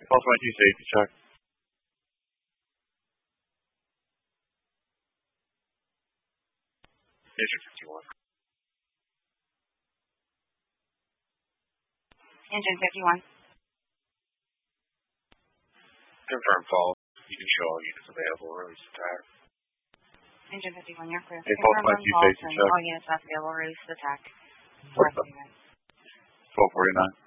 False 22 safety check. Engine 51. Engine 51. Confirm false. You can show all units available. Release attack. Engine 51, you're clear. False 22 safety check. All units not available. Release attack. 1249.